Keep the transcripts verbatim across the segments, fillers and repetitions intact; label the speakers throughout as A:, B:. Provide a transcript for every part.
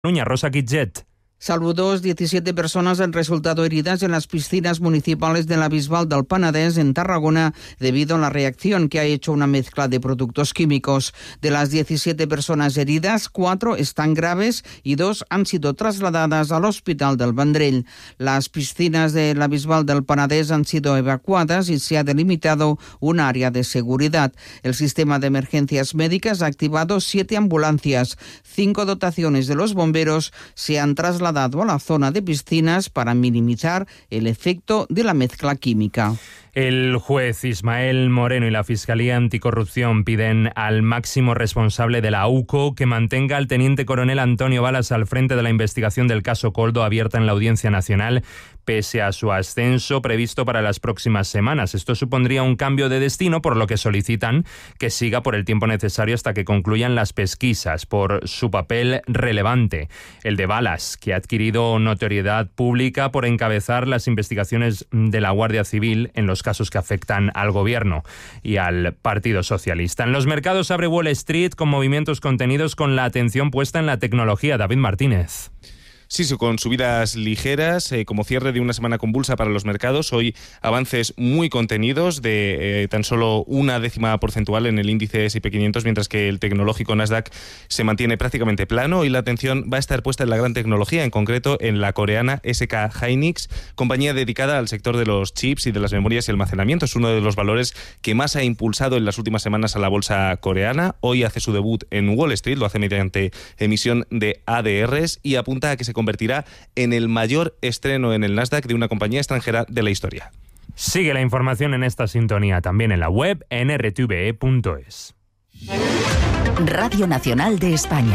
A: Cataluña, Rosa Quitget.
B: Salvo dos, diecisiete personas han resultado heridas en las piscinas municipales de la Bisbal del Penedès, en Tarragona, debido a la reacción que ha hecho una mezcla de productos químicos. De las diecisiete personas heridas, cuatro están graves y dos han sido trasladadas al Hospital del Vendrell. Las piscinas de la Bisbal del Penedès han sido evacuadas y se ha delimitado un área de seguridad. El sistema de emergencias médicas ha activado siete ambulancias. Cinco dotaciones de los bomberos se han trasladado a la zona de piscinas para minimizar el efecto de la mezcla química.
A: El juez Ismael Moreno y la Fiscalía Anticorrupción piden al máximo responsable de la U C O que mantenga al teniente coronel Antonio Balas al frente de la investigación del caso Koldo abierta en la Audiencia Nacional, pese a su ascenso previsto para las próximas semanas. Esto supondría un cambio de destino, por lo que solicitan que siga por el tiempo necesario hasta que concluyan las pesquisas, por su papel relevante, el de Balas, que ha adquirido notoriedad pública por encabezar las investigaciones de la Guardia Civil en los casos que afectan al gobierno y al Partido Socialista. En los mercados abre Wall Street con movimientos contenidos con la atención puesta en la tecnología. David Martínez.
C: Sí, sí, con subidas ligeras, eh, como cierre de una semana convulsa para los mercados. Hoy avances muy contenidos de eh, tan solo una décima porcentual en el índice ese and pe quinientos, mientras que el tecnológico Nasdaq se mantiene prácticamente plano y la atención va a estar puesta en la gran tecnología, en concreto en la coreana ese ka Hynix, compañía dedicada al sector de los chips y de las memorias y almacenamiento. Es uno de los valores que más ha impulsado en las últimas semanas a la bolsa coreana. Hoy hace su debut en Wall Street, lo hace mediante emisión de A D Rs y apunta a que se convertirá en el mayor estreno en el Nasdaq de una compañía extranjera de la historia.
A: Sigue la información en esta sintonía, también en la web ene erre te ve e punto es.
D: Radio Nacional de España.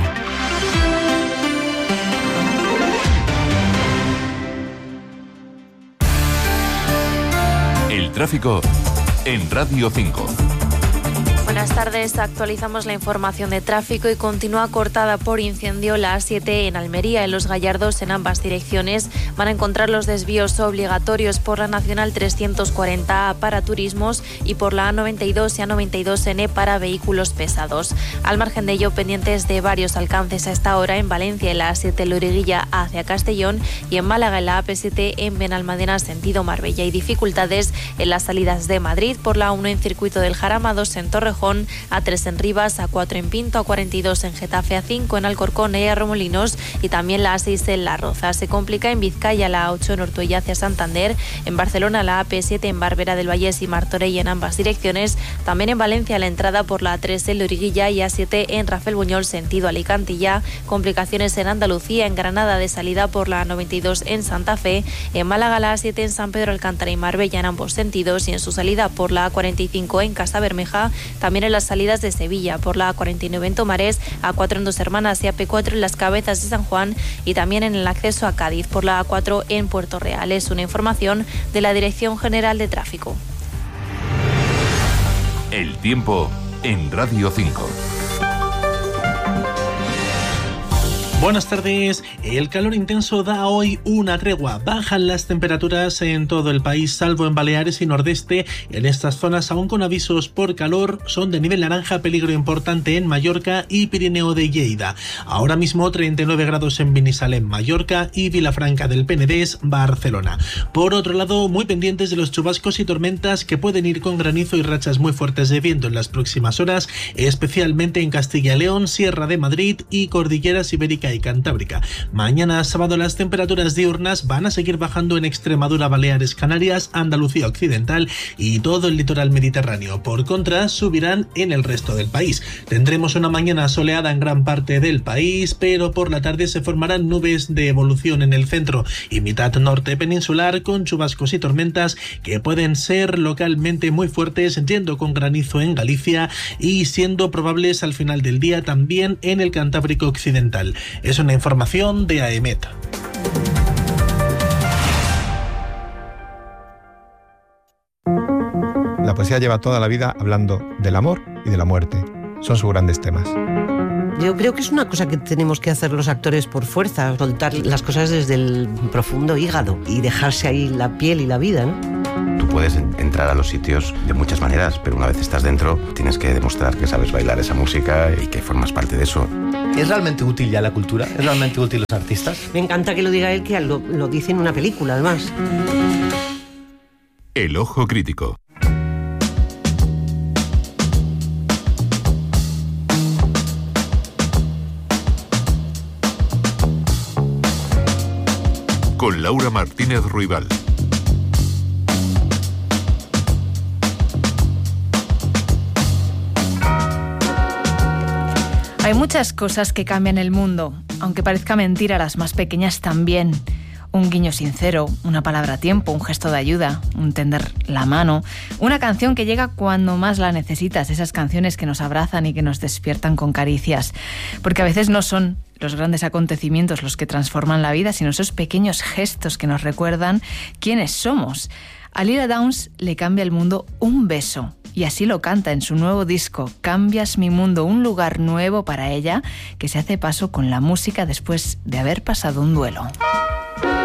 E: El tráfico en Radio cinco.
F: Buenas tardes, actualizamos la información de tráfico y continúa cortada por incendio la A siete en Almería. En Los Gallardos, en ambas direcciones, van a encontrar los desvíos obligatorios por la Nacional trescientos cuarenta A para turismos y por la A noventa y dos y A noventa y dos ene para vehículos pesados. Al margen de ello, pendientes de varios alcances a esta hora en Valencia, en la A siete Loriguilla hacia Castellón y en Málaga, en la A pe siete en Benalmádena sentido Marbella. Y dificultades en las salidas de Madrid por la A uno en Circuito del Jarama, A dos en Torrejón, A tres en Rivas, A cuatro en Pinto, A cuarenta y dos en Getafe, A cinco en Alcorcón y Arremolinos y también la A seis en La Roza. Se complica en Vizcaya la A ocho en Ortuella hacia Santander, en Barcelona la A pe siete en Barberá del Vallés y Martorell en ambas direcciones, también en Valencia la entrada por la A tres en Loriguilla y A siete en Rafael Buñol sentido Alicante. Ya complicaciones en Andalucía, en Granada de salida por la A noventa y dos en Santa Fe, en Málaga la A siete en San Pedro Alcántara y Marbella en ambos sentidos y en su salida por la A cuarenta y cinco en Casa Bermeja, también en las salidas de Sevilla por la A cuarenta y nueve en Tomares, A cuatro en Dos Hermanas y A pe cuatro en Las Cabezas de San Juan y también en el acceso a Cádiz por la A cuatro en Puerto Real. Es una información de la Dirección General de Tráfico.
E: El tiempo en Radio cinco.
G: Buenas tardes. El calor intenso da hoy una tregua. Bajan las temperaturas en todo el país, salvo en Baleares y Nordeste. En estas zonas, aún con avisos por calor, son de nivel naranja, peligro importante en Mallorca y Pirineo de Lleida. Ahora mismo treinta y nueve grados en Binissalem, Mallorca y Vilafranca del Penedès, Barcelona. Por otro lado, muy pendientes de los chubascos y tormentas que pueden ir con granizo y rachas muy fuertes de viento en las próximas horas, especialmente en Castilla y León, Sierra de Madrid y Cordilleras Ibérica y Cantábrica. Mañana sábado las temperaturas diurnas van a seguir bajando en Extremadura, Baleares, Canarias, Andalucía Occidental y todo el litoral mediterráneo. Por contra, subirán en el resto del país. Tendremos una mañana soleada en gran parte del país, pero por la tarde se formarán nubes de evolución en el centro y mitad norte peninsular con chubascos y tormentas que pueden ser localmente muy fuertes, yendo con granizo en Galicia y siendo probables al final del día también en el Cantábrico Occidental. Es una información de AEMET.
H: La poesía lleva toda la vida hablando del amor y de la muerte. Son sus grandes temas.
I: Yo creo que es una cosa que tenemos que hacer los actores por fuerza, soltar las cosas desde el profundo hígado y dejarse ahí la piel y la vida, ¿no?
J: Tú puedes entrar a los sitios de muchas maneras, pero una vez estás dentro tienes que demostrar que sabes bailar esa música y que formas parte de eso.
K: ¿Es realmente útil ya la cultura? ¿Es realmente útil los artistas?
I: Me encanta que lo diga él, que lo, lo dice en una película, además.
E: El ojo crítico. Con Laura Martínez Ruibal.
L: Hay muchas cosas que cambian el mundo, aunque parezca mentira, las más pequeñas también. Un guiño sincero, una palabra a tiempo, un gesto de ayuda, un tender la mano, una canción que llega cuando más la necesitas, esas canciones que nos abrazan y que nos despiertan con caricias. Porque a veces no son los grandes acontecimientos los que transforman la vida, sino esos pequeños gestos que nos recuerdan quiénes somos. A Lila Downs le cambia el mundo un beso. Y así lo canta en su nuevo disco, Cambias mi mundo, un lugar nuevo para ella, que se hace paso con la música después de haber pasado un duelo.